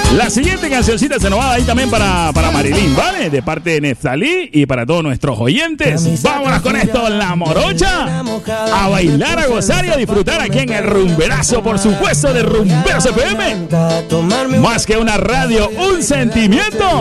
La siguiente cancioncita se nos va ahí también para Marilyn, ¿vale? De parte de Neftalí y para todos nuestros oyentes. Vámonos con esto, La Morocha. A bailar, a gozar y a disfrutar aquí en el Rumberazo, por supuesto, de Rumberos FM. Más que una radio, un sentimiento.